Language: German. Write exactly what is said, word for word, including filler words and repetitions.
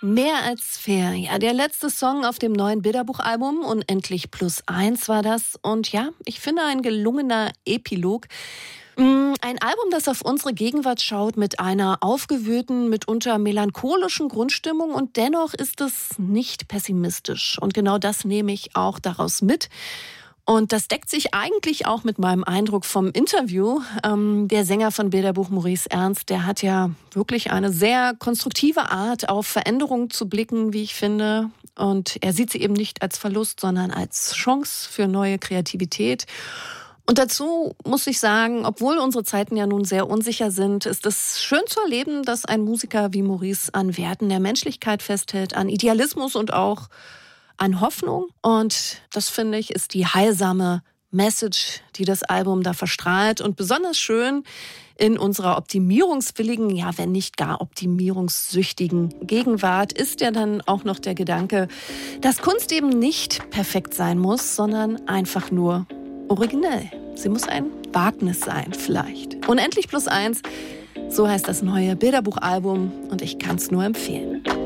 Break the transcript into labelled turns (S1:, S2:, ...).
S1: Mehr als fair. Ja, der letzte Song auf dem neuen Bilderbuchalbum, Unendlich plus eins war das. Und ja, ich finde ein gelungener Epilog. Ein Album, das auf unsere Gegenwart schaut mit einer aufgewühlten, mitunter melancholischen Grundstimmung und dennoch ist es nicht pessimistisch. Und genau das nehme ich auch daraus mit. Und das deckt sich eigentlich auch mit meinem Eindruck vom Interview. Ähm, der Sänger von Bilderbuch, Maurice Ernst, der hat ja wirklich eine sehr konstruktive Art, auf Veränderungen zu blicken, wie ich finde. Und er sieht sie eben nicht als Verlust, sondern als Chance für neue Kreativität. Und dazu muss ich sagen, obwohl unsere Zeiten ja nun sehr unsicher sind, ist es schön zu erleben, dass ein Musiker wie Maurice an Werten der Menschlichkeit festhält, an Idealismus und auch an Hoffnung. Und das, finde ich, ist die heilsame Message, die das Album da verstrahlt. Und besonders schön in unserer optimierungswilligen, ja wenn nicht gar optimierungssüchtigen Gegenwart ist ja dann auch noch der Gedanke, dass Kunst eben nicht perfekt sein muss, sondern einfach nur originell. Sie muss ein Wagnis sein, vielleicht. Unendlich plus eins, so heißt das neue Bilderbuchalbum und ich kann es nur empfehlen.